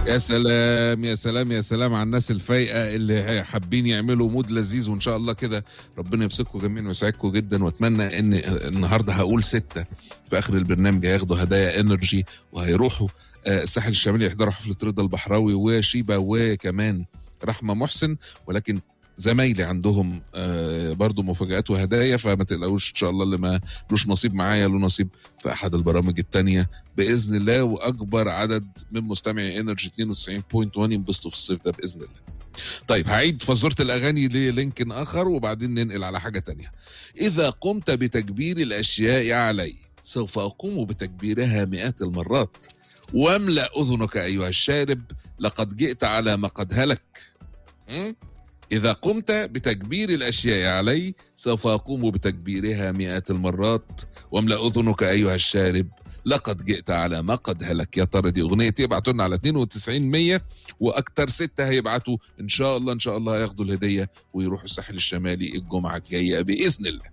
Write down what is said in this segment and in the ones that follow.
يا سلام يا سلام يا سلام على الناس الفايقة اللي حابين يعملوا مود لذيذ، وإن شاء الله كده ربنا يمسككم جميعا ويسعدكم جدا. وأتمنى إن النهاردة هقول 6 في آخر البرنامج هياخدوا هدايا انرجي وهيروحوا الساحل الشمالي يحضروا حفلة رضا البحراوي وشيبة وكمان رحمة محسن. ولكن زمايلي عندهم برضو مفاجآت وهدايا، فما تقلقوش ان شاء الله اللي ما لوش نصيب معايا له نصيب في احد البرامج التانية باذن الله. واكبر عدد من مستمعي انرجي 92.1 ينبسطوا في الصيف ده باذن الله. طيب هعيد فزورة الاغاني للينك اخر وبعدين ننقل على حاجة تانية. اذا قمت بتكبير الاشياء علي سوف اقوم بتكبيرها مئات المرات، واملأ اذنك ايها الشارب لقد جئت على ما قد هلك. إذا قمت بتكبير الأشياء علي سوف أقوم بتكبيرها مئات المرات، واملأ أذنك أيها الشارب لقد جئت على ما قد هلك. يا ترى دي أغنية؟ ابعتوا لنا على 92 وأكتر 6 هيبعتوا إن شاء الله. إن شاء الله هياخدوا الهدية ويروحوا الساحل الشمالي الجمعة الجاية بإذن الله.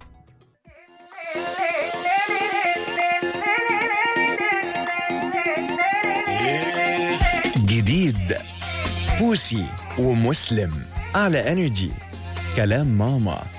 جديد بوسي ومسلم على انرجي. كلام ماما.